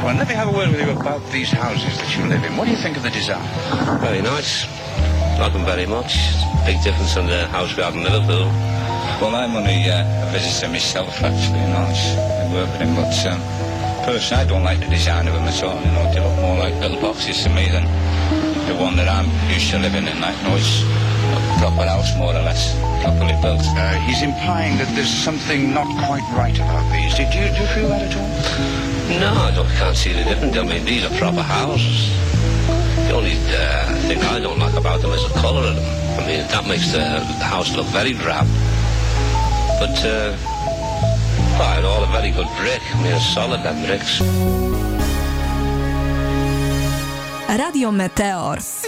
Well, let me have a word with you about these houses that you live in. What do you think of the design? Very nice. Like them very much. Big difference in the house we have in Liverpool. Well, I'm only a visitor myself, actually, you know. I work with him, but personally, I don't like the design of them at all. You know, they look more like little boxes to me than the one that I'm used to living in. Like, you know, it's a proper house, more or less, properly built. He's implying that there's something not quite right about these. Do you feel that at all? No, can't see the difference. I mean, these are proper houses. The only thing I don't like about them is the colour of them. I mean, that makes the house look very drab. But, all a very good brick. I mean, it's solid, that bricks. Radio Meteor.